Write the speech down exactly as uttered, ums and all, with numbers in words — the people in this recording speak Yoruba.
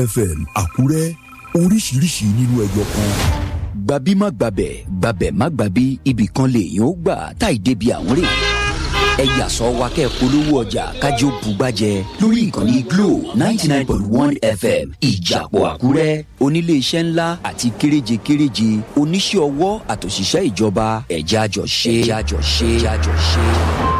F M Àkúrẹ́, oríṣiríṣi nínú ẹyọ kan. Gbàbí má gbàbẹ̀, gbàbẹ̀ má gbàbí, ibì kan lèèyàn ó gbà táì débi àwọn rè. Ẹ yà sọ wa kẹ́ polówó ọjà kájí ó bugbájẹ lórí ìkànnì Glo ninety nine point one F M Ìjàpọ̀ Àkúrẹ́. Onílé iṣẹ́ ńlá àti kéréje kéréje, oníṣẹ́ ọwọ́ àtòṣìṣẹ́ ìjọba, ẹ̀jẹ̀ àjọṣe, ẹ̀jẹ̀ àjọṣe, ẹ̀jẹ̀ àjọṣe.